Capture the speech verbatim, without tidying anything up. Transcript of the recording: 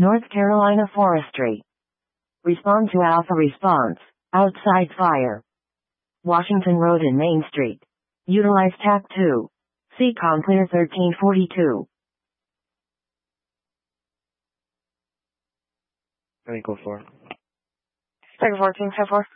North Carolina Forestry. Respond to Alpha Response. Outside fire. Washington Road and Main Street. Utilize T A C two. See ComClear thirteen forty-two. Any go for? Take fourteen, ten four.